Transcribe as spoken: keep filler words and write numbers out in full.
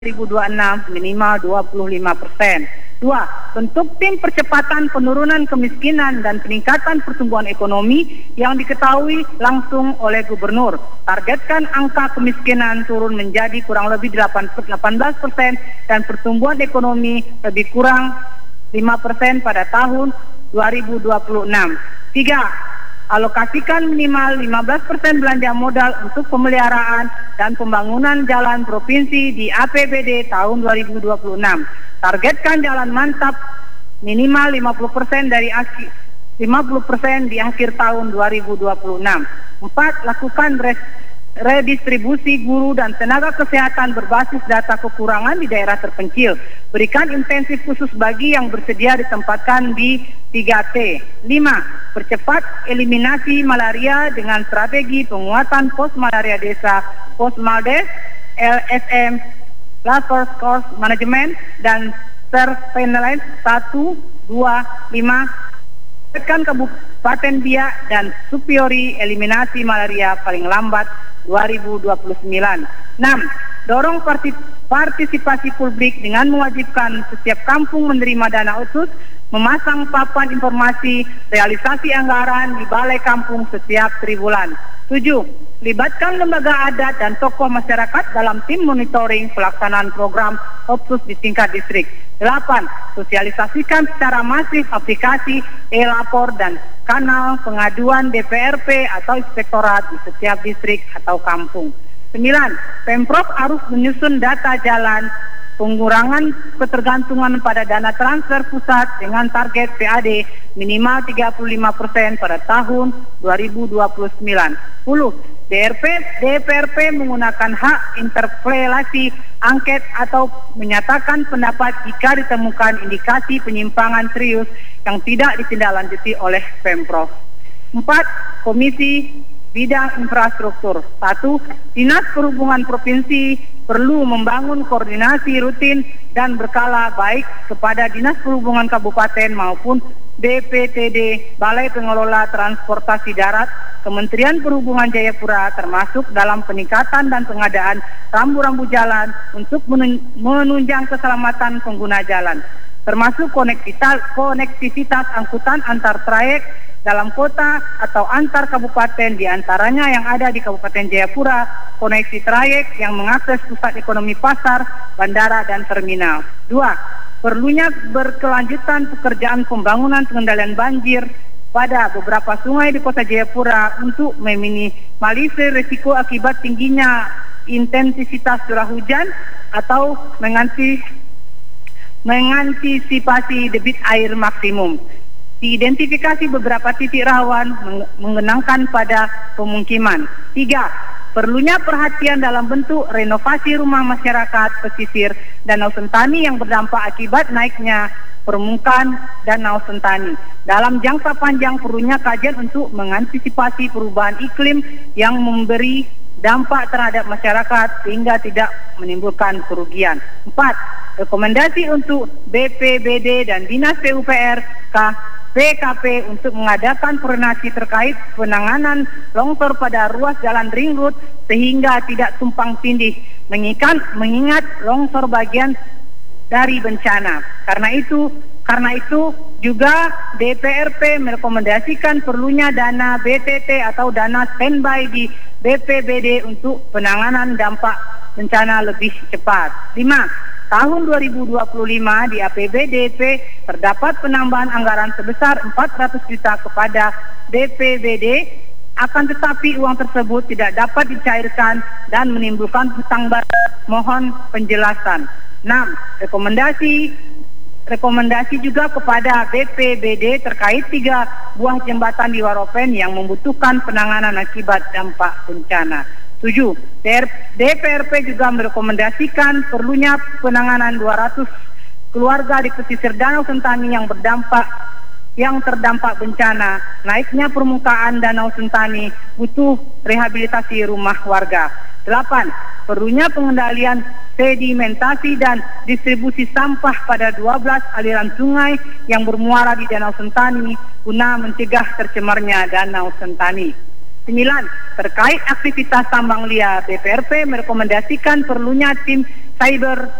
dua ribu dua puluh enam minimal dua puluh lima persen. Dua, bentuk tim percepatan penurunan kemiskinan dan peningkatan pertumbuhan ekonomi yang diketahui langsung oleh gubernur. Targetkan angka kemiskinan turun menjadi kurang lebih delapan belas persen dan pertumbuhan ekonomi lebih kurang lima persen pada tahun dua ribu dua puluh enam. Tiga, alokasikan minimal lima belas persen belanja modal untuk pemeliharaan dan pembangunan jalan provinsi di A P B D tahun dua ribu dua puluh enam. Targetkan jalan mantap minimal lima puluh persen dari akhir lima puluh persen di akhir tahun dua ribu dua puluh enam. Empat, lakukan res, redistribusi guru dan tenaga kesehatan berbasis data kekurangan di daerah terpencil. Berikan intensif khusus bagi yang bersedia ditempatkan di tiga T. Lima, percepat eliminasi malaria dengan strategi penguatan pos malaria desa, pos maldes, L S M, Last Course Management, dan Surveillance satu, dua, lima. Tekan Kabupaten Biak dan Supiori eliminasi malaria paling lambat dua ribu dua puluh sembilan. Enam, dorong partisipasi publik dengan mewajibkan setiap kampung menerima dana otsus, memasang papan informasi realisasi anggaran di balai kampung setiap triwulan. Tujuh, libatkan lembaga adat dan tokoh masyarakat dalam tim monitoring pelaksanaan program otsus di tingkat distrik. Delapan, sosialisasikan secara masif aplikasi e-lapor dan kanal pengaduan D P R P atau inspektorat di setiap distrik atau kampung. Sembilan, Pemprov harus menyusun data jalan pengurangan ketergantungan pada dana transfer pusat dengan target P A D minimal tiga puluh lima persen pada tahun dua ribu dua puluh sembilan. Sepuluh, D P R P menggunakan hak interpelasi angket atau menyatakan pendapat jika ditemukan indikasi penyimpangan serius yang tidak ditindaklanjuti oleh Pemprov. Empat, Komisi Bidang Infrastruktur. Satu, Dinas Perhubungan Provinsi perlu membangun koordinasi rutin dan berkala baik kepada Dinas Perhubungan Kabupaten maupun B P T D, Balai Pengelola Transportasi Darat, Kementerian Perhubungan Jayapura, termasuk dalam peningkatan dan pengadaan rambu-rambu jalan untuk menunjang keselamatan pengguna jalan, termasuk konektivitas, konektivitas angkutan antar trayek dalam kota atau antar kabupaten, diantaranya yang ada di Kabupaten Jayapura, koneksi trayek yang mengakses pusat ekonomi pasar, bandara, dan terminal. Dua, perlunya berkelanjutan pekerjaan pembangunan pengendalian banjir pada beberapa sungai di Kota Jayapura untuk meminimalisir risiko akibat tingginya intensitas curah hujan atau mengantis, mengantisipasi debit air maksimum. Diidentifikasi beberapa titik rawan mengenangkan pada pemukiman. Tiga, perlunya perhatian dalam bentuk renovasi rumah masyarakat pesisir Danau Sentani yang berdampak akibat naiknya permukaan Danau Sentani. Dalam jangka panjang perlunya kajian untuk mengantisipasi perubahan iklim yang memberi dampak terhadap masyarakat sehingga tidak menimbulkan kerugian. Empat, rekomendasi untuk B P B D dan Dinas P U P R K P K P untuk mengadakan koordinasi terkait penanganan longsor pada ruas jalan ring road sehingga tidak tumpang tindih, mengingat, mengingat longsor bagian dari bencana. Karena itu, karena itu juga D P R P merekomendasikan perlunya dana B T T atau dana standby di B P B D untuk penanganan dampak bencana lebih cepat. Lima, tahun dua ribu dua puluh lima di A P B D P terdapat penambahan anggaran sebesar empat ratus juta kepada B P B D, akan tetapi uang tersebut tidak dapat dicairkan dan menimbulkan hutang baru. Mohon penjelasan. Enam, rekomendasi rekomendasi juga kepada B P B D terkait tiga buah jembatan di Waropen yang membutuhkan penanganan akibat dampak bencana. Tujuh, D P R P juga merekomendasikan perlunya penanganan dua ratus keluarga di pesisir Danau Sentani yang berdampak yang terdampak bencana. Naiknya permukaan Danau Sentani butuh rehabilitasi rumah warga. Delapan, perlunya pengendalian sedimentasi dan distribusi sampah pada dua belas aliran sungai yang bermuara di Danau Sentani guna mencegah tercemarnya Danau Sentani. Sembilan, terkait aktivitas tambang liar, D P R P merekomendasikan perlunya tim cyber